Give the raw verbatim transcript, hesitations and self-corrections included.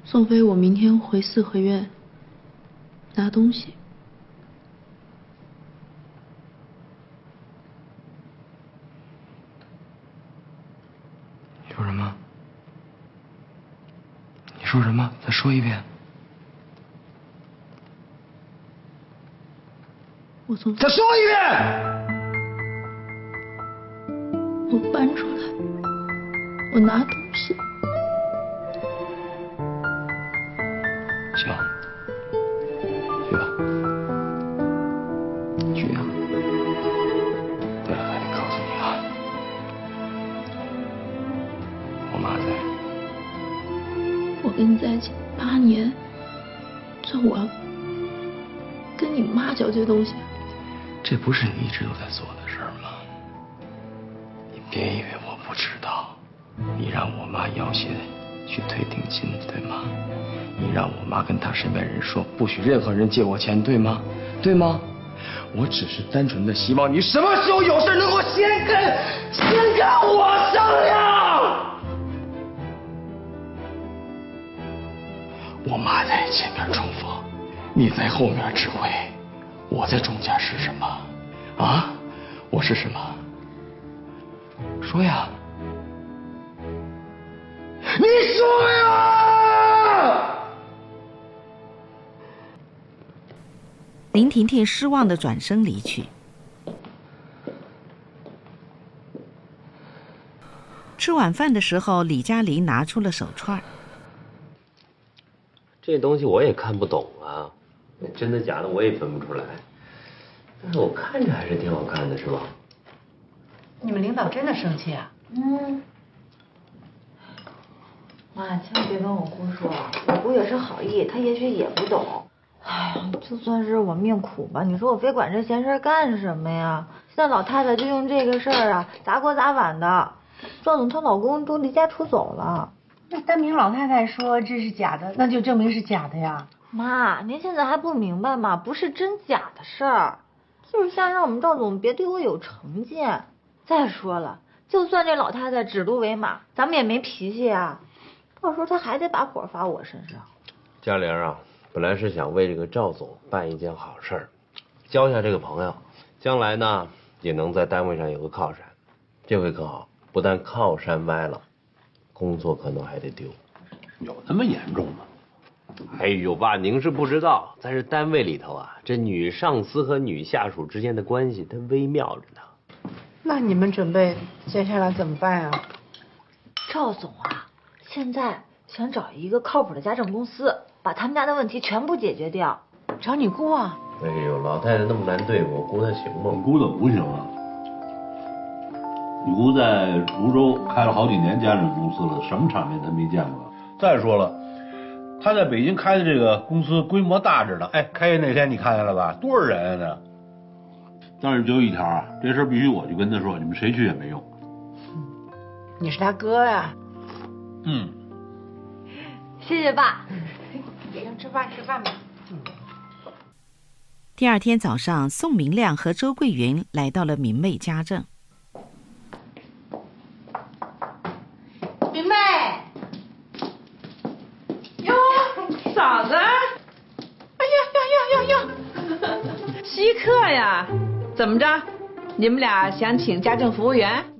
宋飞，我明天回四合院拿东西。 你说什么？你说什么？再说一遍。 我从再说一遍。 我搬出来，我拿东西。 行，去吧，去呀。对了，还得告诉你啊，我妈在。 我跟你在一起八年，这我要跟你妈交接东西。 这不是你一直都在做的事儿吗？你别以为我不知道，你让我妈要挟去退定金，对吗？你让我妈跟她身边人说，不许任何人借我钱，对吗？对吗？我只是单纯的希望你什么时候有事能够先跟先跟我商量。我妈在前面冲锋，你在后面指挥，我在中间是什么？啊？我是什么？说呀！你说呀！ 林婷婷失望地转身离去。吃晚饭的时候，李嘉玲拿出了手串。 这东西我也看不懂啊，真的假的我也分不出来，但是我看着还是挺好看的，是吧？ 你们领导真的生气啊？ 嗯。妈，千万别跟我姑说，我姑也是好意，她也许也不懂。哎呀，就算是我命苦吧，你说我非管这闲事干什么呀？现在老太太就用这个事儿啊砸锅砸碗的，赵总她老公都离家出走了。 那单凭老太太说这是假的，那就证明是假的呀。 妈，您现在还不明白吗？不是真假的事儿，就是想让我们赵总别对我有成见。再说了，就算这老太太指鹿为马，咱们也没脾气啊。到时候她还得把火发我身上。 嘉玲啊，本来是想为这个赵总办一件好事儿，交下这个朋友，将来呢也能在单位上有个靠山。这回可好，不但靠山歪了，工作可能还得丢。 有那么严重吗？ 哎呦，爸，您是不知道，在这单位里头啊，这女上司和女下属之间的关系，它微妙着呢。 那你们准备接下来怎么办啊？ 赵总啊，现在想找一个靠谱的家政公司，把他们家的问题全部解决掉。 找你姑啊？ 哎呦，老太太那么难对付，我估她行吗？ 你姑怎么不行啊？你姑在泸州开了好几年家政公司了，什么场面她没见过？再说了，她在北京开的这个公司规模大着呢。哎，开业那天你看见了吧？多少人啊那？但是就一条啊，这事儿必须我去跟她说，你们谁去也没用。 你是他哥呀？ 嗯。 谢谢爸。 行，吃饭吃饭吧。 第二天早上，宋明亮和周桂云来到了明媚家政。 明媚， 哟，嫂子，哎呀呀呀呀呀，稀客呀！怎么着？你们俩想请家政服务员？